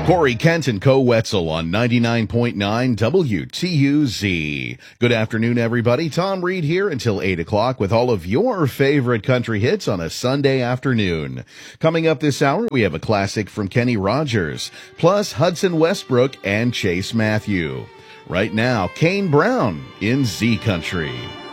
Corey Kent and Co. Wetzel on 99.9 WTUZ. Good afternoon, everybody. Tom Reed here until 8 o'clock with all of your favorite country hits on a Sunday afternoon. Coming up this hour, we have a classic from Kenny Rogers, plus Hudson Westbrook and Chase Matthew. Right now, Kane Brown in Z Country.